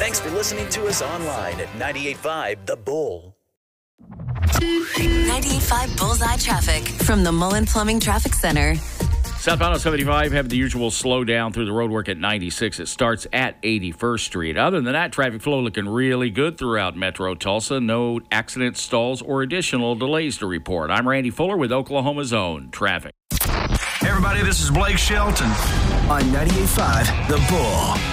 Thanks for listening to us online at 98.5 The Bull. 98.5 Bullseye Traffic from the Mullen Plumbing Traffic Center. Southbound on 75 have the usual slowdown through the roadwork at 96. It starts at 81st Street. Other than that, traffic flow looking really good throughout Metro Tulsa. No accidents, stalls, or additional delays to report. I'm Randy Fuller with Oklahoma's Own Traffic. Hey everybody, this is Blake Shelton on 98.5 The Bull.